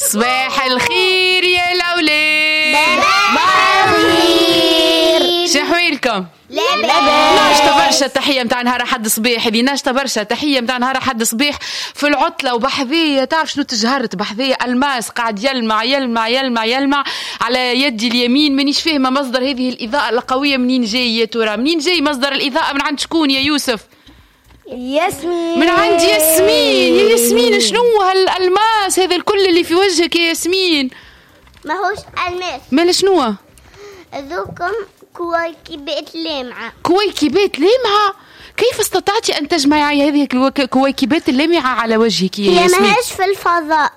صباح الخير يا الأولاد. صباح الخير. شحويلكم؟ لاباس. ناشطة برشا التحية متاع نهار أحد صباح، هذه ناشطة برشا التحية متاع نهار أحد صباح في العطلة وبحذية. تعرف شنو تجهرت بحذية؟ الماس قاعد يلمع يلمع يلمع يلمع على يدي اليمين. مانيش فاهمة مصدر هذه الإضاءة القوية منين جاي يا ترى؟ منين جاي مصدر الإضاءة؟ من عند شكون يا يوسف؟ ياسمين. من عند ياسمين. يا ياسمين شنو هالألماس هذا الكل اللي في وجهك يا ياسمين؟ ماهوش الماس، مال شنو؟ ذوكم كويكبات لامعة. كويكبات لامعة؟ كيف استطعتي أن تجمعي هذه الكويكبات اللامعة على وجهك يا ياسمين؟ هي ماهيش في الفضاء،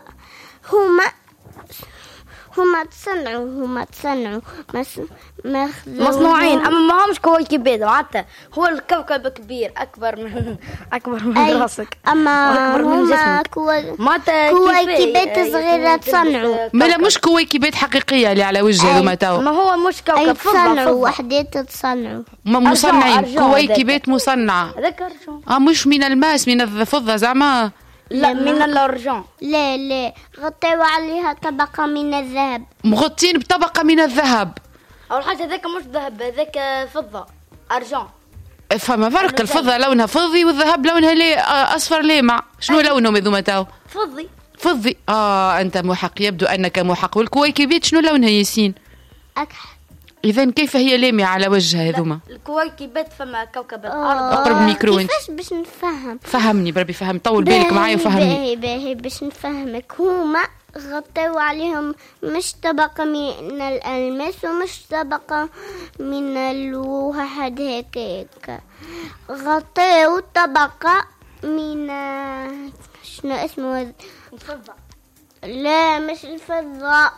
هما تصنعوا مصنوعين، اما ما همش كويكبات معناتها. هو الكوكب كبير اكبر من راسك، اما أكبر من هما جسمك. معناتها كويكبات صغيرة تصنعوا. ما لا مش كويكبات حقيقية اللي على وجه هذوما تو. ما هو مش كوكب تصنعوا وحدات تصنعوا مصنعين أرجون كويكبات مصنعة. هذاك أرجون. مش من الماس، من الفضة زعما؟ لا من الأرجون. لا غطيوا عليها طبقة من الذهب. مغطين بطبقة من الذهب. أول حاجة هذاك مش ذهب، هذاك فضة أرجون. فما فرق، الفضة لونها فضي والذهب لونها أصفر لامع. شنو لونهم هذوما تو؟ فضي. أنت محق، يبدو أنك محق. والكويكبات شنو لونها ياسين؟ أكحل. إذن كيف هي لامعة على وجهها هذوما؟ الكويكبات فما كوكب الأرض. أقرب الميكرو. كيفاش باش نفهم؟ فهمني بربي، فهم. طول بالك معايا وفهمني. باهي باش نفهمك. هما غطيوا عليهم مش طبقة من الألماس ومش طبقة من الوحد هيك. غطيوا طبقة من شنو اسمه؟ الفضة. لا مش الفضة،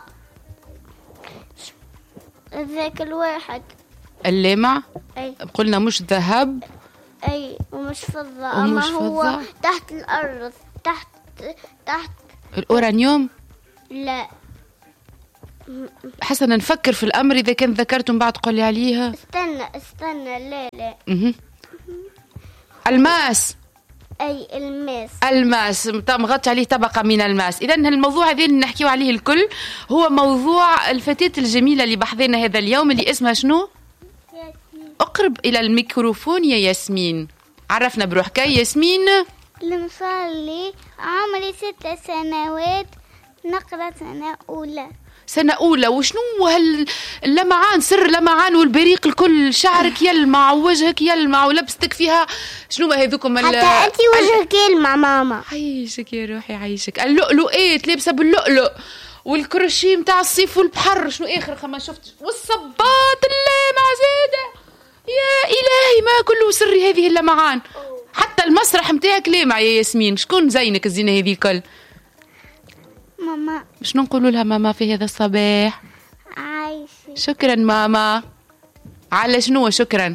ذاك الواحد اللامع. أي قلنا مش ذهب. أي ومش فضة. ومش أما هو فضة. تحت الأرض، تحت الأورانيوم. لا حسنا نفكر في الأمر، إذا كان ذكرتم بعد قولي عليها. استنى لا الماس. أي الماس مغطي عليه طبقة من الماس. إذن الموضوع هذا اللي نحكيه عليه الكل هو موضوع الفتاة الجميلة اللي بحضينا هذا اليوم، اللي اسمها شنو؟ ياسمين. أقرب إلى الميكروفون يا ياسمين. عرفنا بروحك ياسمين. المصلي عمري 6 سنوات، نقرأ سنة أولى. وشنو اللمعان، سر لمعان والبريق الكل؟ شعرك يلمع ووجهك يلمع ولبستك فيها شنو هذوكم حتى أنت وجهك يلمع ماما. عيشك يا روحي عيشك. اللؤلؤات لابسة باللؤلؤ والكروشيه متاع الصيف والبحر. شنو آخر ما شفتش؟ والصباط اللامع زادة. يا إلهي ما كله سر هذه اللمعان. حتى المسرح متاعك لامع يا ياسمين. شكون زينك الزينة هذه الكل؟ ماما. شنو نقولوا لها ماما في هذا الصباح؟ عايشة. شكرا ماما. على شنو شكرا؟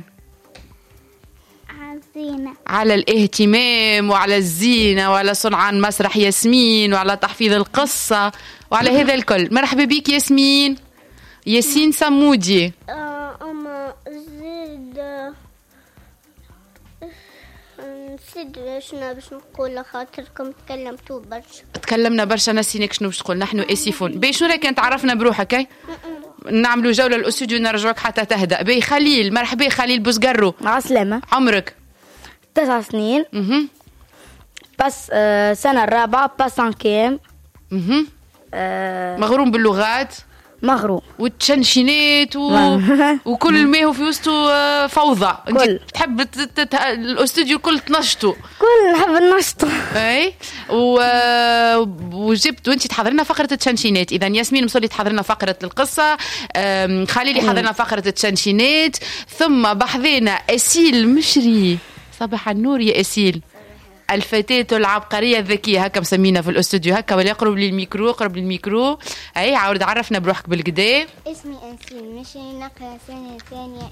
عزينة. على الاهتمام وعلى الزينة وعلى صنعان مسرح ياسمين وعلى تحفيظ القصة وعلى هذا الكل. مرحبا بك ياسمين. ياسين سمودي. أما زيد نسيت شنو باش نقول، خاطركم تكلمتوا برشا. تكلمنا برشا نسينك شنو باش تقول. نحن اسفون. باهي شنو رايك تعرفنا بروحك؟ اي نعملوا جولة الاستوديو نرجعوك حتى تهدأ. باهي خليل. مرحبا خليل بوزقرو. عسلامة. عمرك 9 سنين. بس سنة الرابعة باس سانكيم. مغروم باللغات. مغروم وتشنشينات وكل ما هو في وسطه فوضى. انت تحب الاستوديو كل تنشطه. كل نحب ننشطه. اي وجبت وانت تحضر لنا فقره التشنشينات. اذا ياسمين مصلي تحضر لنا فقره القصه، خليلي حضر لنا فقره التشنشينات، ثم بحذينا اسيل مشري. صباح النور يا اسيل، الفتاة العبقرية الذكية هكا مسمينا في الاستوديو هكا، ولا يقرب للميكرو. قرب للميكرو. اي عاود عرفنا بروحك بالكدا. اسمي أنسين مشي، نقرأ سنة ثانية.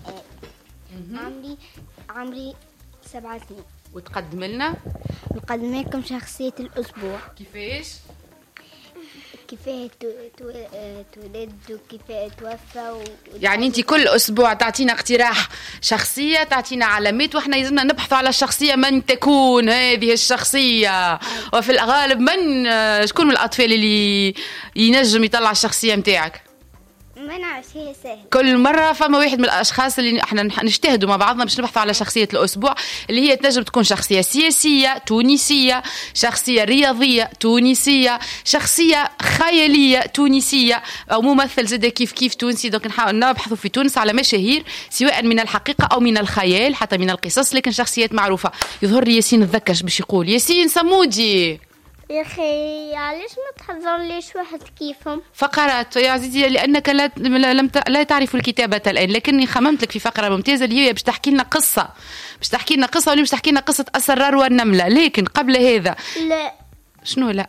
عمري 7 سنين. وتقدم لنا نقدم لكم شخصية الأسبوع. كيفاش؟ كيفاه تولد وكيفاه توفى يعني انت كل اسبوع تعطينا اقتراح شخصيه، تعطينا علامات، واحنا يلزمنا نبحثوا على الشخصيه، من تكون هذه الشخصيه، وفي الغالب من شكون من الاطفال اللي ينجم يطلع الشخصيه نتاعك؟ ما نعرفش، هي سهل. كل مرة فما واحد من الأشخاص اللي احنا نجتهدوا مع بعضنا باش نبحثوا على شخصية الأسبوع، اللي هي تنجم تكون شخصية سياسية تونسية، شخصية رياضية تونسية، شخصية خيالية تونسية، أو ممثل زاد كيف تونسي. دونك نحاول نبحثوا في تونس على مشاهير سواء من الحقيقة أو من الخيال، حتى من القصص، لكن شخصيات معروفة. يظهر لي ياسين تذكرش باش يقول. ياسين صمودي يا اخي علاش ما تحضر ليش واحد كيفهم؟ فقرات يا عزيزي، لانك لا تعرف الكتابه الان، لكني خممت لك في فقره ممتازه اللي هي باش تحكي لنا قصه، واللي باش تحكي لنا قصه السرار والنمله. لكن قبل هذا لا. شنو لا؟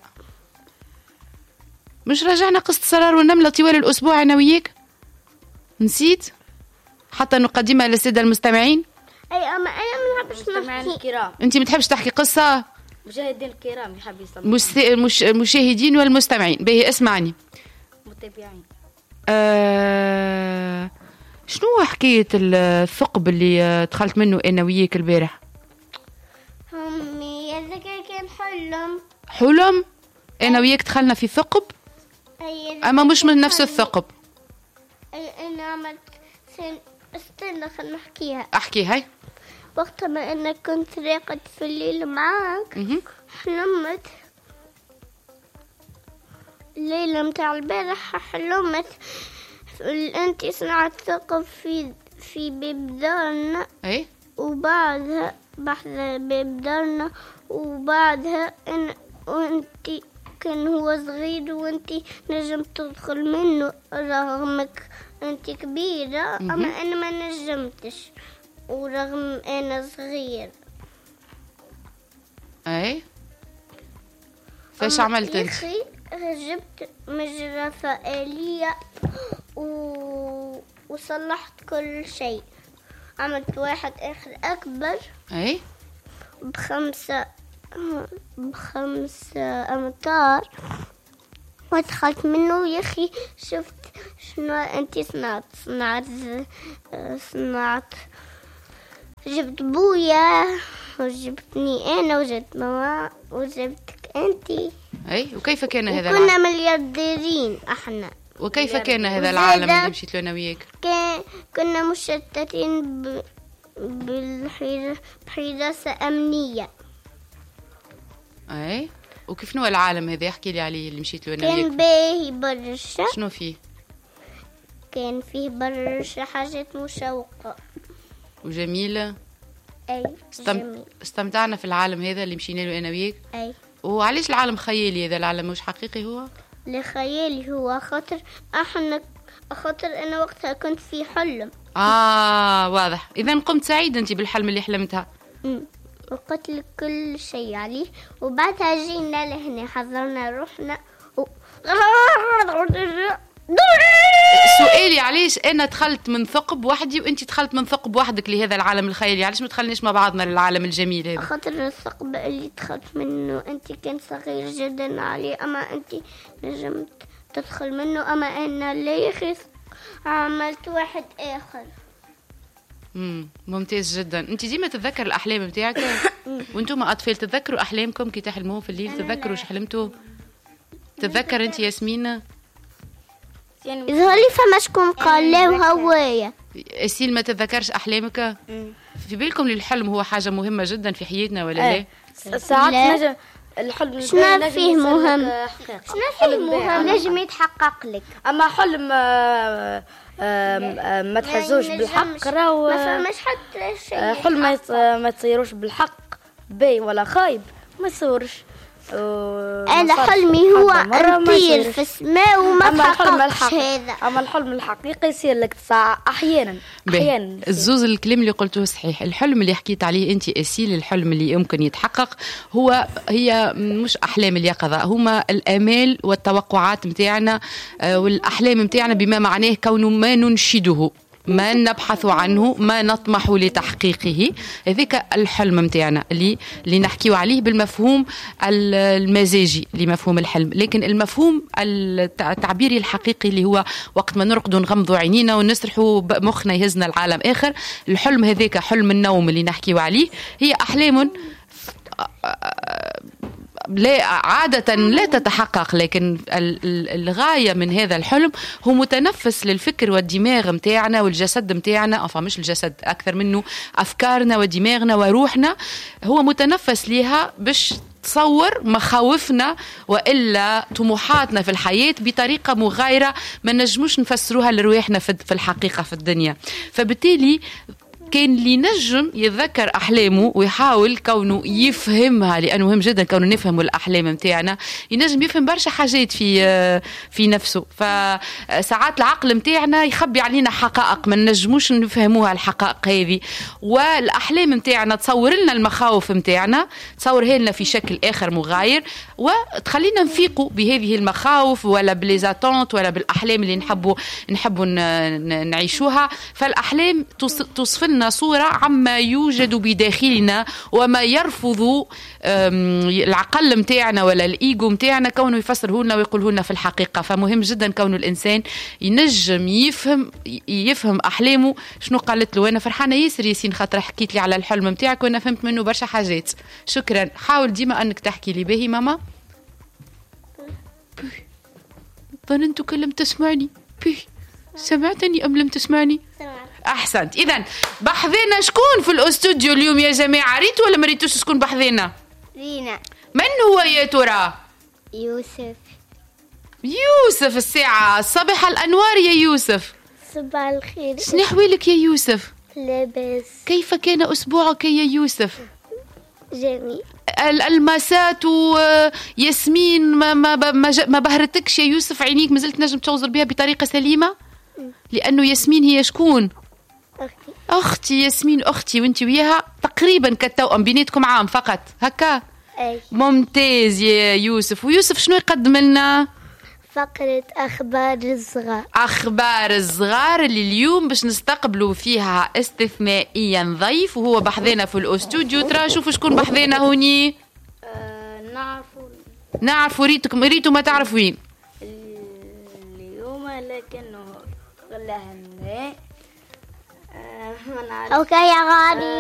مش راجعنا قصه السرار والنمله طوال الاسبوع انا وياك؟ نسيت حتى نقدمها للساده المستمعين. اي اما انا ما نحبش المستمعين الكرام، انت ما تحبش تحكي قصه؟ مشاهدين الكرام يحب يسمع، المشاهدين والمستمعين. باهي اسمعني، متابعين. شنو حكاية الثقب اللي دخلت منه انا وياك البارح؟ امي هذاك كان حلم انا وياك دخلنا في ثقب، اما مش من نفس الثقب. انا عملت استنى خلينا نحكيها. احكي هاي. وقت ما انا كنت راقد في الليل معاك حلمت الليلة متاع البارح، حلمت انتي صنعت ثقب في باب دارنا. اي وبعدها بحث باب دارنا، وبعدها وانتي كان هو صغير وانتي نجمت تدخل منه رغمك انتي كبيرة. اما انا ما نجمتش ورغم انا صغير. اي فاش عملت انت؟ اخي جبت مجرفة آلية وصلحت كل شيء. عملت واحد اخر اكبر اي بخمسة امتار ودخلت منه. يا اخي شفت شنو انتي صنعت جبت بويا وجبتني انا وجبت ماما وجبتك انتي. اي وكيف كان هذا العالم؟ كنا مليارديرين احنا. وكيف كان هذا العالم اللي مشيت له انا وياك؟ كنا مشتتين بحراسة امنية. اي وكيف نوع العالم هذا؟ احكي لي عليه اللي مشيت له انا وياك. كان باهي برشا. شنو فيه؟ كان فيه برشا حاجات مشوقة وجميلة. اي جميل. استمتعنا في العالم هذا اللي مشينا له انا وياك. اي وعليش العالم خيالي هذا؟ العالم مش حقيقي هو؟ لخيالي هو خاطر انا وقتها كنت في حلم. واضح. اذا قمت سعيد انت بالحلم اللي حلمتها. وقلت لك كل شيء عليه. وبعدها جينا لهنا حضرنا روحنا سؤالي علاش انا دخلت من ثقب وحدي وانت دخلت من ثقب وحدك لهذا العالم الخيالي؟ علاش ما دخلناش مع بعضنا للعالم الجميل هذا؟ خاطر الثقب اللي دخلت منه انت كان صغير جدا عليه، اما انت نجمت تدخل منه، اما انا لا يخيف عملت واحد اخر. ممتاز جدا. انت ديما تتذكر الاحلام نتاعك؟ وانتم اطفال تتذكروا احلامكم كي تحلموا في الليل؟ تتذكروا واش حلمتوا؟ تتذكر انت ياسمين؟ يظهر لي فما شكون قال لا وهوايا. اسيل ما تتذكرش احلامك؟ في بالكم الحلم هو حاجه مهمه جدا في حياتنا ولا لا؟ ساعات نجم الحلم شنو فيه مهم؟ نجم يتحقق لك. اما حلم ما تحسوش بالحق راهو ما فماش حتى شيء. حلم ما تصيروش بالحق باي ولا خايب ما يصورش. انا حلمي هو نطير في السماء وما تحققش هذا. اما الحلم الحقيقي يصير لك ساعة احيانا. الزوز الكلام اللي قلته صحيح. الحلم اللي حكيت عليه انت اسيل، الحلم اللي يمكن يتحقق هي مش احلام اليقظه، هما الامال والتوقعات نتاعنا والاحلام نتاعنا بما معناه كونه ما ننشده. ما نبحث عنه، ما نطمح لتحقيقه. هذاك الحلم متاعنا اللي نحكيو عليه بالمفهوم المزاجي لمفهوم الحلم. لكن المفهوم التعبيري الحقيقي اللي هو وقت ما نرقدوا نغمضوا عينينا ونسرحوا مخنا يهزنا العالم آخر، الحلم هذاك حلم النوم اللي نحكيو عليه، هي أحلام لا عادة لا تتحقق. لكن الغاية من هذا الحلم هو متنفس للفكر والدماغ متاعنا والجسد متاعنا، مش الجسد أكثر منه، أفكارنا ودماغنا وروحنا، هو متنفس لها باش تصور مخاوفنا وإلا طموحاتنا في الحياة بطريقة مغايرة ما نجموش نفسروها لرواحنا في الحقيقة في الدنيا. فبالتالي كان اللي نجم يتذكر أحلامه ويحاول كونه يفهمها، لأنه مهم جدا كونه نفهم الأحلام متاعنا، ينجم يفهم برشا حاجات في نفسه. فساعات العقل متاعنا يخبي علينا حقائق ما نجموش نفهموها الحقائق هذه، والأحلام متاعنا تصور لنا المخاوف متاعنا، تصورها لنا في شكل آخر مغاير، وتخلينا نفيقوا بهذه المخاوف ولا بليزاتونت ولا بالأحلام اللي نحبوا نعيشوها. فالأحلام توصفنا صورة عما يوجد بداخلنا وما يرفض العقل متاعنا ولا الإيجو متاعنا كونه يفسره لنا ويقوله لنا في الحقيقة. فمهم جدا كون الإنسان ينجم يفهم أحلامه. شنو قالت له؟ أنا فرحانة ياسر ياسين خاطر حكيت لي على الحلم متاعك وأنا فهمت منه برشا حاجات. شكرا. حاول ديما أنك تحكي لي باهي ماما. ظننت لم تسمعني. سمعتني أم لم تسمعني؟ أحسنت. إذن بحذينا شكون في الأستوديو اليوم يا جماعة؟ ريتوا ولا ما ريتوش شكون بحذينا؟ رينا. من هو يا ترى؟ يوسف الساعة صباح الأنوار يا يوسف. صباح الخير. شنو أحوالك يا يوسف؟ لاباس. كيف كان أسبوعك يا يوسف؟ جميل. الألماسات وياسمين ما بهرتكش يا يوسف؟ عينيك مازلت نجم توزر بها بطريقة سليمة؟ لأنه ياسمين هي شكون؟ أختي ياسمين أختي، وانتي وياها تقريبا كالتوأم، بيناتكم عام فقط هكا؟ أي. ممتاز يا يوسف. ويوسف شنو يقدم لنا؟ فقرة أخبار الصغار. أخبار الصغار اللي اليوم باش نستقبلوا فيها استثنائيا ضيف وهو بحذنا في الأستوديو. ترى شوفوا شكون بحذنا هوني. نعرفوا ريتو ما تعرفوين اليوم لكنه غلهن. أوكي يا غالي.